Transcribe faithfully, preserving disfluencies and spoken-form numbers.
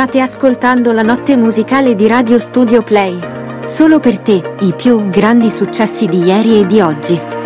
State ascoltando la notte musicale di Radio Studio Play. Solo per te, i più grandi successi di ieri e di oggi.